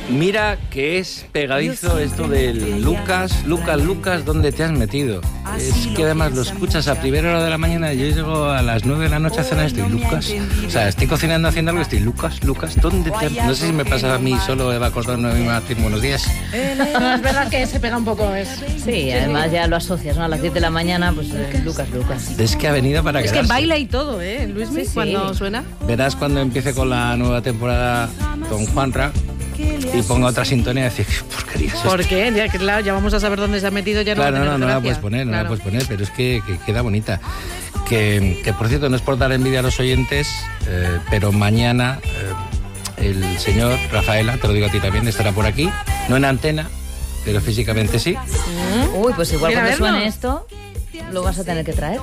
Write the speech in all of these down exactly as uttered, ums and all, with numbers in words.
Mira que es pegadizo esto del Lucas, Lucas, Lucas, ¿dónde te has metido? Es que además lo escuchas a primera hora de la mañana. Yo llego a las nueve de la noche a cenar, estoy Lucas. O sea, estoy cocinando haciendo algo, estoy Lucas, Lucas, ¿dónde te has... No sé si me pasa a mí solo, Eva Cordón, no me va a decir buenos días. No, es verdad que se pega un poco eso. Sí, además ya lo asocias, ¿no? A las diez de la mañana, pues eh, Lucas, Lucas. Es que ha venido para Es quedarse. que baila y todo, ¿eh? Luis, sí, sí. Cuando suena. Verás cuando empiece con la nueva temporada con Juanra y ponga otra sintonía y decir, ¿qué porquería es esto? ¿Por qué? Ya, claro, ya vamos a saber dónde se ha metido, ya no Claro, va a tener no, no la gracia. puedes poner, no Claro. la puedes poner, pero es que, que queda bonita. Que, que, por cierto, no es por dar envidia a los oyentes, eh, pero mañana eh, el señor Rafaela, te lo digo a ti también, estará por aquí, no en antena, pero físicamente sí. ¿Mm? Uy, pues igual Mira, cuando verlo. suene esto, lo vas a tener que traer.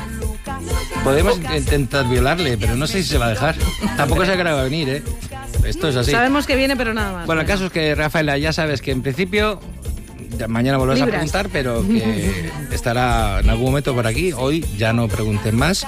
Podemos intentar violarle, pero no sé si se va a dejar. Tampoco sé que va a venir, ¿eh? Esto es así. Sabemos que viene, pero nada más. Bueno, el caso es que, Rafaela, ya sabes que en principio, ya mañana volverás a Libras. preguntar, pero que estará en algún momento por aquí. Hoy ya no pregunten más.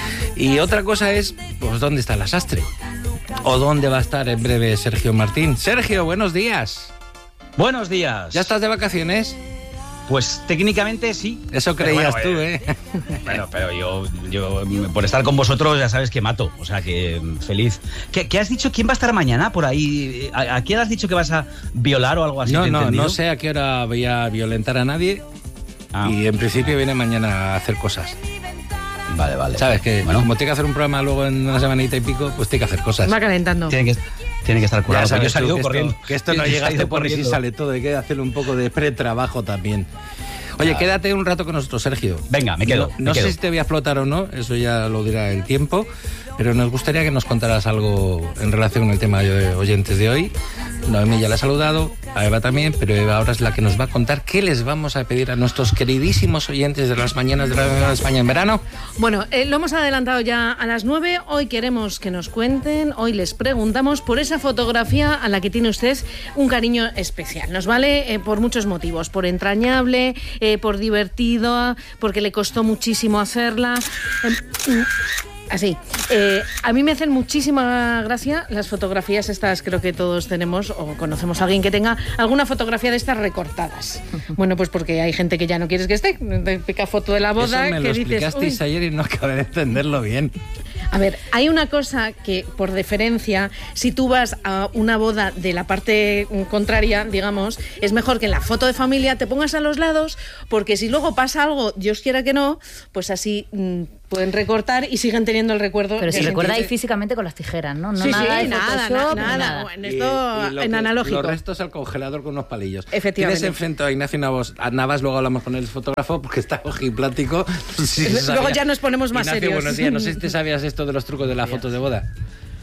Y otra cosa es, pues, ¿dónde está la sastre? ¿O dónde va a estar en breve Sergio Martín? Sergio, buenos días. Buenos días. ¿Ya estás de vacaciones? Pues técnicamente sí. Eso Pero creías bueno, tú, eh, ¿eh? Bueno, pero yo, yo por estar con vosotros ya sabes que mato, o sea que mm, feliz. ¿Qué, qué has dicho? ¿Quién va a estar mañana por ahí? ¿A, a quién has dicho que vas a violar o algo así? No, ¿te he no, entendido? no sé a qué hora voy a violentar a nadie. Ah, Y en principio viene mañana a hacer cosas. vale, vale. ¿Sabes? Que Bueno, como tiene que hacer un programa luego en una semanita y pico, pues tiene que hacer cosas. Va calentando. tiene que, tiene que estar curado. Ya sabes Yo he salido tú que corriendo. Esto, que esto no Yo he llega a salido este porri si corriendo. sale todo, hay que hacerle un poco de pretrabajo también. Oye, Claro. quédate un rato con nosotros, Sergio. Venga, me quedo, No, me no quedo. sé si te voy a explotar o no, eso ya lo dirá el tiempo, pero nos gustaría que nos contaras algo en relación con el tema de oyentes de hoy. Noemí ya la ha saludado, a Eva también, pero Eva ahora es la que nos va a contar qué les vamos a pedir a nuestros queridísimos oyentes de las mañanas de la España en verano. Bueno, eh, lo hemos adelantado ya a las nueve. Hoy queremos que nos cuenten, hoy les preguntamos por esa fotografía a la que tiene usted un cariño especial. Nos vale eh, por muchos motivos, por entrañable, eh, por divertido, porque le costó muchísimo hacerla. Eh, mm, Así, eh, a mí me hacen muchísima gracia las fotografías estas, creo que todos tenemos o conocemos a alguien que tenga alguna fotografía de estas recortadas. Bueno, pues porque hay gente que ya no quieres que esté, te pica foto de la boda, Eso me que lo dices, explicasteis "Uy". ayer y no acabé de entenderlo bien. A ver, hay una cosa que, por deferencia, si tú vas a una boda de la parte contraria, digamos, es mejor que en la foto de familia te pongas a los lados, porque si luego pasa algo, Dios quiera que no, pues así mmm, pueden recortar y siguen teniendo el recuerdo. Pero de si la recuerda ahí gente. físicamente con las tijeras, ¿no? No Sí, nada sí, de nada, Photoshop, nada, ni nada. nada. En esto, Y- y lo en que- analógico. Los restos al congelador con unos palillos. Efectivamente. Tienes enfrente a Ignacio Navas, a Navas, luego hablamos con el fotógrafo porque está ojiplático. No sé si se Luego sabía. ya nos ponemos más Ignacio, serios. buenos días. No sé si te sabías esto de los trucos de las fotos de boda.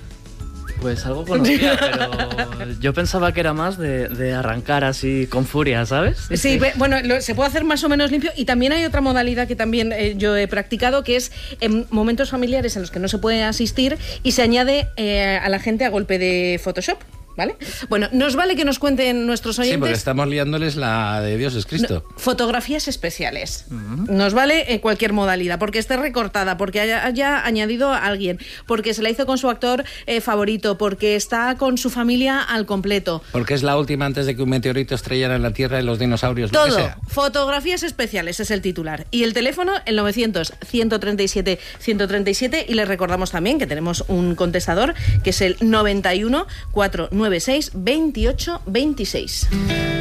Pues algo conocía, pero yo pensaba que era más de, de arrancar así con furia, ¿sabes? Sí, ve- bueno, lo- se puede hacer más o menos limpio y también hay otra modalidad que también eh, yo he practicado, que es en momentos familiares en los que no se puede asistir y se añade eh, a la gente a golpe de Photoshop, ¿vale? Bueno, nos vale que nos cuenten nuestros Sí, porque oyentes. estamos liándoles la de Dios es Cristo. No, fotografías especiales. Nos vale en cualquier modalidad, porque esté recortada, porque haya, haya añadido a alguien, porque se la hizo con su actor eh, favorito, porque está con su familia al completo. Porque es la última antes de que un meteorito estrellara en la Tierra y los dinosaurios, lo que Todo, sea. fotografías especiales es el titular. Y el teléfono, el novecientos, ciento treinta y siete, ciento treinta y siete. Y les recordamos también que tenemos un contestador, que es el noventa y uno, cuatrocientos noventa y seis, veintiocho veintiséis.